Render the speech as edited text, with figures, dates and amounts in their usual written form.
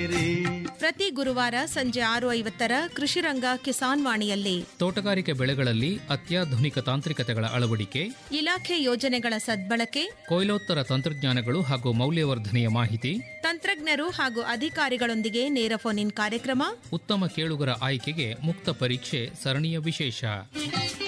ಕೇಳಿರಿ. ಪ್ರತಿ ಗುರುವಾರ ಸಂಜೆ 6:50 ಕೃಷಿರಂಗ ಕಿಸಾನ್ ವಾಣಿಯಲ್ಲಿ ತೋಟಗಾರಿಕೆ ಬೆಳೆಗಳಲ್ಲಿ ಅತ್ಯಾಧುನಿಕ ತಾಂತ್ರಿಕತೆಗಳ ಅಳವಡಿಕೆ, ಇಲಾಖೆ ಯೋಜನೆಗಳ ಸದ್ಬಳಕೆ, ಕೊಯ್ಲೋತ್ತರ ತಂತ್ರಜ್ಞಾನಗಳು ಹಾಗೂ ಮೌಲ್ಯವರ್ಧನೆಯ ಮಾಹಿತಿ, ತಂತ್ರಜ್ಞರು ಹಾಗೂ ಅಧಿಕಾರಿಗಳೊಂದಿಗೆ ನೇರ ಫೋನ್ ಇನ್ ಕಾರ್ಯಕ್ರಮ, ಉತ್ತಮ ಕೇಳುಗರ ಆಯ್ಕೆಗೆ ಮುಕ್ತ ಪರೀಕ್ಷೆ ಸರಣಿಯ ವಿಶೇಷ.